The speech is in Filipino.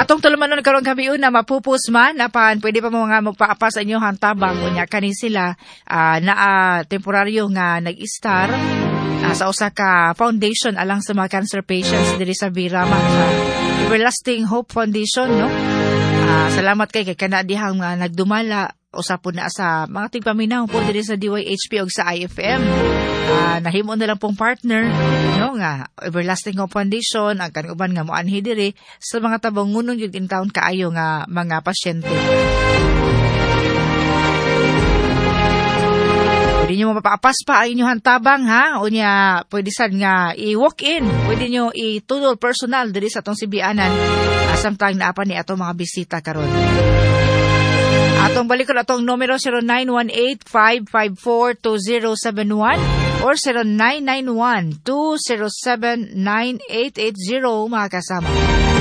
atong tulumanon karon gabi na mapupus man apan pwede pa mo nga magpaapas sa inyo hantabang unya kani sila naa temporaryo nga nag-star sa usa ka foundation alang sa mga cancer patients diri sa Birama sa Everlasting Hope Foundation, no? Salamat kay kana dihang nagdumala usapon na sa mga tigpaminaw po diri sa DYHP ug sa IFM. Nahimo na lang pong partner, no, nga Everlasting Hope Foundation ang kanuban nga moanhi diri sa mga tabang ngunong yung in-town kaayo nga mga pasyente. Pwede nyo mapapaapas pa ang inyong tabang, ha? O niya, pwede sad nga i-walk in. Pwede nyo itudol personal diri sa atong sibianan. Samtang naapa ni atong mga bisita karon. Atong balik ko atong numero 0918-554-2071 or 0991-207-9880 mga kasama.